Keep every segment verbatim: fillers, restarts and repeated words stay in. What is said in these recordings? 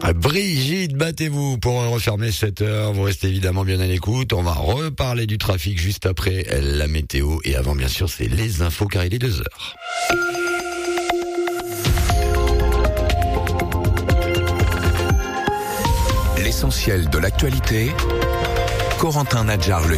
Brigitte, battez-vous pour refermer cette heure. Vous restez évidemment bien à l'écoute. On va reparler du trafic juste après la météo. Et avant, bien sûr, c'est les infos car il est deux heures. L'essentiel de l'actualité, Corentin Nadjar-Legui.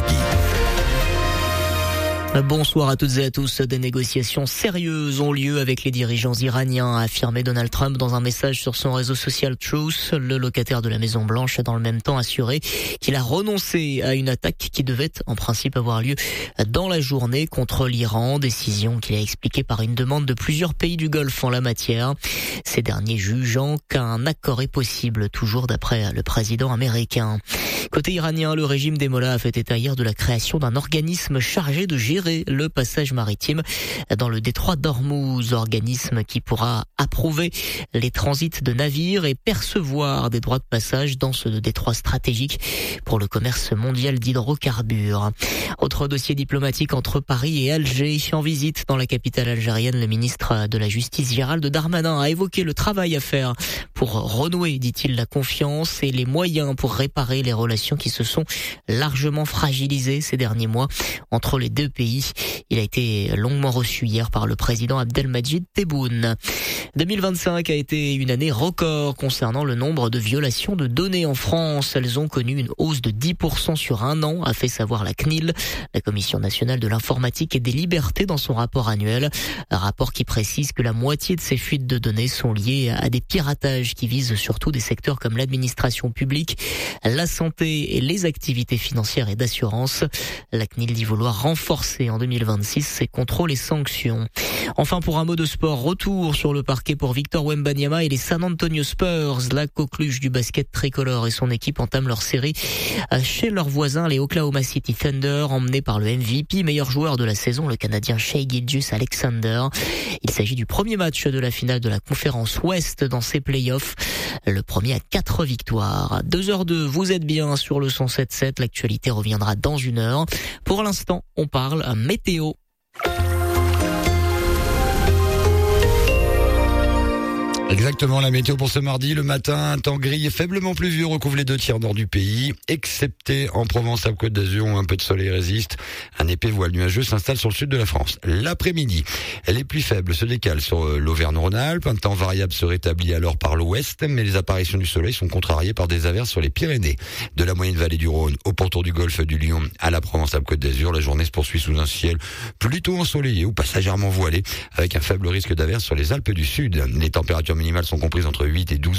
Bonsoir à toutes et à tous. Des négociations sérieuses ont lieu avec les dirigeants iraniens, a affirmé Donald Trump dans un message sur son réseau social Truth. Le locataire de la Maison Blanche a dans le même temps assuré qu'il a renoncé à une attaque qui devait en principe avoir lieu dans la journée contre l'Iran, décision qu'il a expliquée par une demande de plusieurs pays du Golfe en la matière. Ces derniers jugeant qu'un accord est possible, toujours d'après le président américain. Côté iranien, le régime des Mollahs a fait état hier de la création d'un organisme chargé de gérer le passage maritime dans le détroit d'Ormuz, organisme qui pourra approuver les transits de navires et percevoir des droits de passage dans ce détroit stratégique pour le commerce mondial d'hydrocarbures. Autre dossier diplomatique entre Paris et Alger. En visite dans la capitale algérienne, le ministre de la Justice Gérald Darmanin a évoqué le travail à faire pour renouer, dit-il, la confiance et les moyens pour réparer les relations qui se sont largement fragilisées ces derniers mois entre les deux pays. Il a été longuement reçu hier par le président Abdelmadjid Tebboune. deux mille vingt-cinq a été une année record concernant le nombre de violations de données en France. Elles ont connu une hausse de dix pour cent sur un an, a fait savoir la C N I L, la Commission nationale de l'informatique et des libertés, dans son rapport annuel. Un rapport qui précise que la moitié de ces fuites de données sont liées à des piratages qui visent surtout des secteurs comme l'administration publique, la santé et les activités financières et d'assurance. La C N I L dit vouloir renforcer en deux mille vingt-six ses contrôles et sanctions. Enfin, pour un mot de sport, retour sur le parquet pour Victor Wembanyama et les San Antonio Spurs. La coqueluche du basket tricolore et son équipe entament leur série chez leurs voisins, les Oklahoma City Thunder, emmenés par le M V P, meilleur joueur de la saison, le Canadien Shai Gilgeous-Alexander. Il s'agit du premier match de la finale de la conférence Ouest dans ces playoffs. Le premier à quatre victoires. deux heures deux, vous êtes bien sur le cent sept sept. L'actualité reviendra dans une heure. Pour l'instant, on parle météo. Exactement, la météo pour ce mardi. Le matin, un temps gris et faiblement pluvieux recouvre les deux tiers nord du pays, excepté en Provence, à Côte d'Azur, où un peu de soleil résiste. Un épais voile nuageux s'installe sur le sud de la France. L'après-midi, les pluies faibles se décalent sur l'Auvergne-Rhône-Alpes. Un temps variable se rétablit alors par l'ouest, mais les apparitions du soleil sont contrariées par des averses sur les Pyrénées. De la moyenne vallée du Rhône au pourtour du golfe du Lion à la Provence, à Côte d'Azur, la journée se poursuit sous un ciel plutôt ensoleillé ou passagèrement voilé, avec un faible risque d'averses sur les Alpes du Sud. Les températures minimales sont comprises entre huit et douze